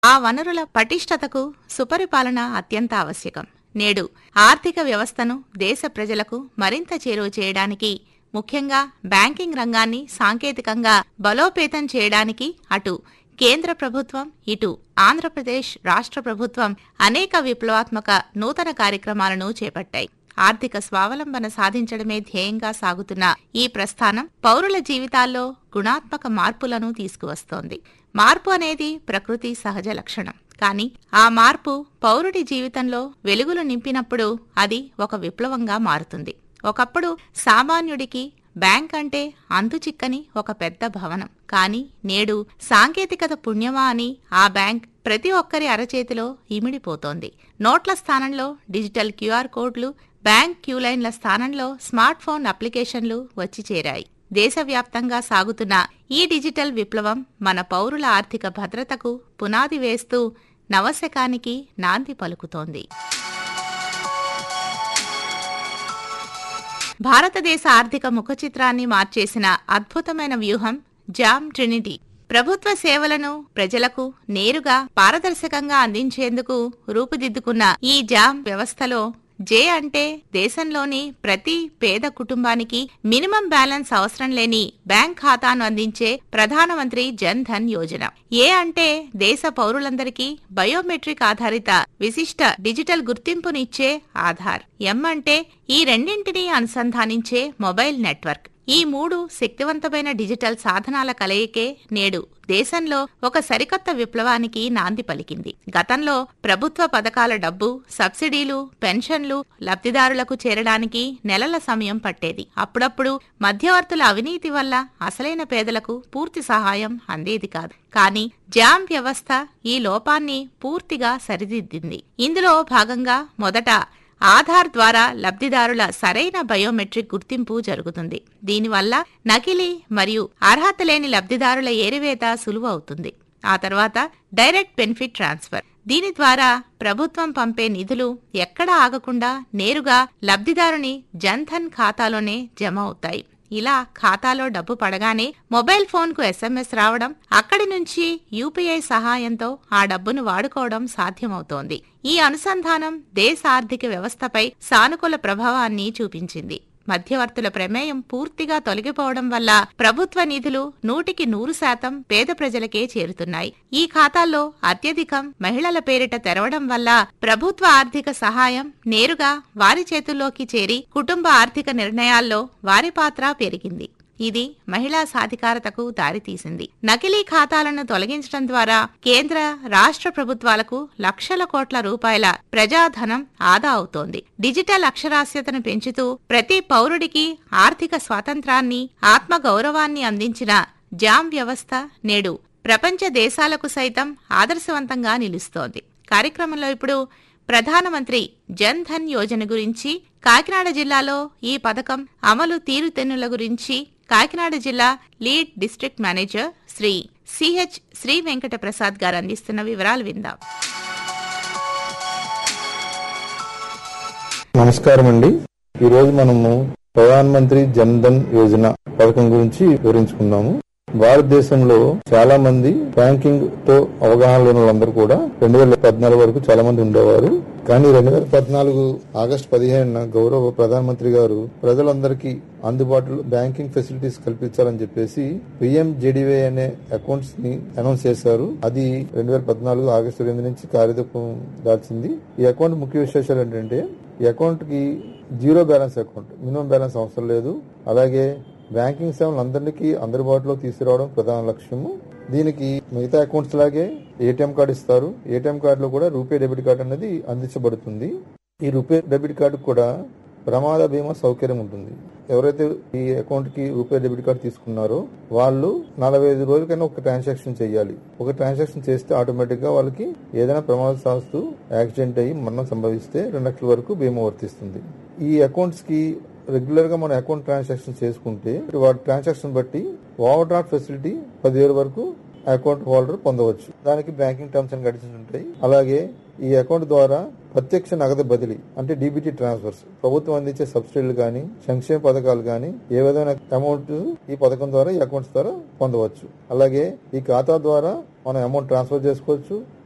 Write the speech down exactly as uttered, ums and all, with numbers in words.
ఆ వనరుల పటిష్టతకు సుపరిపాలన అత్యంత ఆవశ్యకం. నేడు ఆర్థిక వ్యవస్థను దేశ ప్రజలకు మరింత చేరువ చేయడానికి, ముఖ్యంగా బ్యాంకింగ్ రంగాన్ని సాంకేతికంగా బలోపేతం చేయడానికి అటు కేంద్ర ప్రభుత్వం, ఇటు ఆంధ్రప్రదేశ్ రాష్ట్ర ప్రభుత్వం అనేక విప్లవాత్మక నూతన కార్యక్రమాలను చేపట్టాయి. ఆర్థిక స్వావలంబన సాధించడమే ధ్యేయంగా సాగుతున్న ఈ ప్రస్థానం పౌరుల జీవితాల్లో గుణాత్మక మార్పులను తీసుకువస్తోంది. మార్పు అనేది ప్రకృతి సహజ లక్షణం. కానీ ఆ మార్పు పౌరుడి జీవితంలో వెలుగులు నింపినప్పుడు అది ఒక విప్లవంగా మారుతుంది. ఒకప్పుడు సామాన్యుడికి బ్యాంక్ అంటే అంతుచిక్కని ఒక పెద్ద భవనం. కానీ నేడు సాంకేతికత పుణ్యమా అని ఆ బ్యాంక్ ప్రతి ఒక్కరి అరచేతిలో ఇమిడిపోతోంది. నోట్ల స్థానంలో డిజిటల్ క్యూఆర్ కోడ్లు, బ్యాంక్ క్యూలైన్ల స్థానంలో స్మార్ట్ ఫోన్ అప్లికేషన్లు వచ్చి చేరాయి. దేశవ్యాప్తంగా సాగుతున్న ఈ డిజిటల్ విప్లవం మన పౌరుల ఆర్థిక భద్రతకు పునాది వేస్తూ నవశకానికి నాంది పలుకుతోంది. భారతదేశ ఆర్థిక ముఖచిత్రాన్ని మార్చేసిన అద్భుతమైన వ్యూహం జామ్ ట్రినిటీ. ప్రభుత్వ సేవలను ప్రజలకు నేరుగా పారదర్శకంగా అందించేందుకు రూపుదిద్దుకున్న ఈ జామ్ వ్యవస్థలో జే అంటే దేశంలోని ప్రతి పేద కుటుంబానికి మినిమం బ్యాలెన్స్ అవసరం లేని బ్యాంక్ ఖాతాను అందించే ప్రధానమంత్రి జన్ ధన్ యోజన. ఏ అంటే దేశ పౌరులందరికీ బయోమెట్రిక్ ఆధారిత విశిష్ట డిజిటల్ గుర్తింపునిచ్చే ఆధార్. ఎం అంటే ఈ రెండింటినీ అనుసంధానించే మొబైల్ నెట్వర్క్. ఈ మూడు శక్తివంతమైన డిజిటల్ సాధనాల కలయికే నేడు దేశంలో ఒక సరికొత్త విప్లవానికి నాంది పలికింది. గతంలో ప్రభుత్వ పథకాల డబ్బు, సబ్సిడీలు, పెన్షన్లు లబ్ధిదారులకు చేరడానికి నెలల సమయం పట్టేది. అప్పుడప్పుడు మధ్యవర్తుల అవినీతి వల్ల అసలైన పేదలకు పూర్తి సహాయం అందేది కాదు. కానీ జామ్ వ్యవస్థ ఈ లోపాన్ని పూర్తిగా సరిదిద్దింది. ఇందులో భాగంగా మొదట ఆధార్ ద్వారా లబ్ధిదారుల సరైన బయోమెట్రిక్ గుర్తింపు జరుగుతుంది. దీనివల్ల నకిలీ మరియు అర్హత లేని లబ్ధిదారుల ఏరివేత సులువు అవుతుంది. ఆ తర్వాత డైరెక్ట్ బెనిఫిట్ ట్రాన్స్ఫర్. దీని ద్వారా ప్రభుత్వం పంపే నిధులు ఎక్కడా ఆగకుండా నేరుగా లబ్ధిదారుని జన్ ధన్ ఖాతాలోనే జమ అవుతాయి. ఇలా ఖాతాలో డబ్బు పడగానే మొబైల్ ఫోన్కు ఎస్ఎంఎస్ రావడం, అక్కడి నుంచి యూపీఐ సహాయంతో ఆ డబ్బును వాడుకోవడం సాధ్యమవుతోంది. ఈ అనుసంధానం దేశ ఆర్థిక వ్యవస్థపై సానుకూల ప్రభావాన్ని చూపించింది. మధ్యవర్తుల ప్రమేయం పూర్తిగా తొలగిపోవడం వల్ల ప్రభుత్వ నిధులు నూటికి నూరు శాతం పేద ప్రజలకే చేరుతున్నాయి. ఈ ఖాతాల్లో అత్యధికం మహిళల పేరిట తెరవడం వల్ల ప్రభుత్వ ఆర్థిక సహాయం నేరుగా వారి చేతుల్లోకి చేరి కుటుంబ ఆర్థిక నిర్ణయాల్లో వారి పాత్ర పెరిగింది. ఇది మహిళా సాధికారతకు దారితీసింది. నకిలీ ఖాతాలను తొలగించడం ద్వారా కేంద్ర, రాష్ట్ర ప్రభుత్వాలకు లక్షల కోట్ల రూపాయల ప్రజాధనం ఆదా అవుతోంది. డిజిటల్ అక్షరాస్యతను పెంచుతూ ప్రతి పౌరుడికి ఆర్థిక స్వాతంత్రాన్ని, ఆత్మగౌరవాన్ని అందించిన జామ్ వ్యవస్థ నేడు ప్రపంచ దేశాలకు సైతం ఆదర్శవంతంగా నిలుస్తోంది. కార్యక్రమంలో ఇప్పుడు ప్రధానమంత్రి జన్ ధన్ యోజన గురించి, కాకినాడ జిల్లాలో ఈ పథకం అమలు తీరుతెన్నుల గురించి కాకినాడ జిల్లా lead district manager Shri CH Shri Venkata Prasad గారు అందిస్తున్న వివరాలు విందాం. నమస్కారం అండి. ఈ రోజు మనము ప్రధానమంత్రి జన్ ధన్ యోజన పథకం గురించి వివరించుకున్నాము. భారతదేశంలో చాలా మంది బ్యాంకింగ్ తో అవగాహన లేని వాళ్ళందరూ కూడా రెండు వేల పద్నాలుగు వరకు చాలా మంది ఉండేవారు. కానీ రెండు వేల పద్నాలుగు ఆగస్టు పదిహేనున గౌరవ ప్రధానమంత్రి గారు ప్రజలందరికీ అందుబాటులో బ్యాంకింగ్ ఫెసిలిటీస్ కల్పించాలని చెప్పేసి పిఎంజేడీవై అనే అకౌంట్స్ ని అనౌన్స్ చేశారు. అది రెండు వేల పద్నాలుగు ఆగస్టు ఎనిమిది నుంచి కార్యరూపం దాల్చింది. ఈ అకౌంట్ ముఖ్య విశేషాలు ఏంటంటే, ఈ అకౌంట్ కి zero balance account, minimum balance అవసరం లేదు. అలాగే బ్యాంకింగ్ సేవలు అందరికీ అందుబాటులో తీసుకురావడం ప్రధాన లక్ష్యము. దీనికి మిగతా అకౌంట్స్ లాగే ఏటీఎం కార్డు ఇస్తారు. ఏటీఎం కార్డులో కూడా రూపే డెబిట్ కార్డు అనేది అందించబడుతుంది. ఈ రూపే డెబిట్ కార్డు కూడా ప్రమాద బీమా సౌకర్యం ఉంటుంది. ఎవరైతే ఈ అకౌంట్ కి రూపే డెబిట్ కార్డు తీసుకున్నారో వాళ్ళు నలభై ఐదు రోజులకైనా ఒక ట్రాన్సాక్షన్ చేయాలి. ఒక ట్రాన్సాక్షన్ చేస్తే ఆటోమేటిక్ గా వాళ్ళకి ఏదైనా ప్రమాదశాస్తు యాక్సిడెంట్ అయ్యి మరణం సంభవిస్తే రెండు లక్షల వరకు బీమా వర్తిస్తుంది. ఈ అకౌంట్స్ కి రెగ్యులర్ గా మన అకౌంట్ ట్రాన్సాక్షన్ చేసుకుంటే వాటి ట్రాన్సాక్షన్ బట్టి ఓవర్ డ్రాఫ్ట్ ఫెసిలిటీ పదివేల వరకు అకౌంట్ హోల్డర్ పొందవచ్చు. దానికి బ్యాంకింగ్ టర్మ్స్ అండ్ కండిషన్స్ ఉంటాయి. అలాగే ఈ అకౌంట్ ద్వారా ప్రత్యక్ష నగదు బదిలీ అంటే డీబీటీ ట్రాన్స్ఫర్స్, ప్రభుత్వం అందించే సబ్సిడీలు గానీ, సంక్షేమ పథకాలు గానీ ఏ విధమైన అమౌంట్ ఈ పథకం ద్వారా ఈ అకౌంట్స్ ద్వారా పొందవచ్చు. అలాగే ఈ ఖాతా ద్వారా మనం అమౌంట్ ట్రాన్స్ఫర్ చేసుకోవచ్చు.